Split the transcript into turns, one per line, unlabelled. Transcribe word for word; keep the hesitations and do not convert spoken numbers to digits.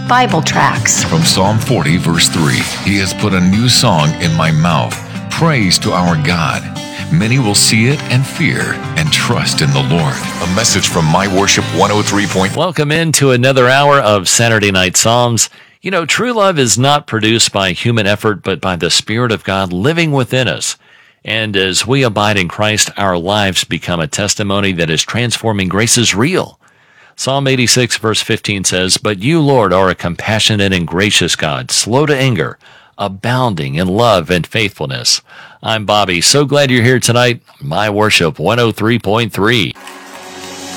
Bible tracts.
From Psalm forty, verse three, He has put a new song in my mouth, praise to our God. Many will see it and fear and trust in the Lord. A message from My Worship one oh three point one.
Welcome into another hour of Saturday Night Psalms. You know, true love is not produced by human effort, but by the Spirit of God living within us. And as we abide in Christ, our lives become a testimony that His transforming grace is real. Psalm eighty-six, verse fifteen says, "But you, Lord, are a compassionate and gracious God, slow to anger, abounding in love and faithfulness." I'm Bobby. So glad you're here tonight. My Worship one oh three point three.